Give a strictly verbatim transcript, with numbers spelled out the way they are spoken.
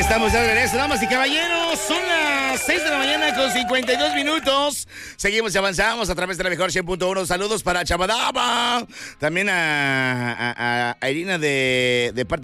Estamos de regreso, damas y caballeros. Son las seis de la mañana con cincuenta y dos minutos. Seguimos y avanzamos a través de la mejor cien punto uno. Saludos para Chabadaba. También a, a, a Irina de, de parte